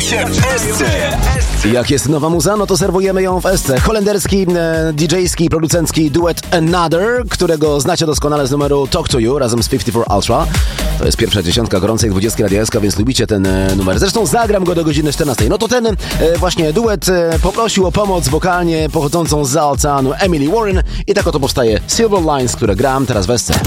się w SC. Jak jest nowa muza, no to serwujemy ją w SC. Holenderski, DJ-ski, producencki duet Another, którego znacie doskonale z numeru Talk to You razem z 54 Ultra. To jest pierwsza dziesiątka gorącej 20 Radia SK, więc lubicie ten numer. Zresztą zagram go do godziny 14. No to ten właśnie duet poprosił o pomoc wokalnie pochodzącą zza oceanu Emily Warren i tak oto powstaje Silver Lines, które gram teraz w SC.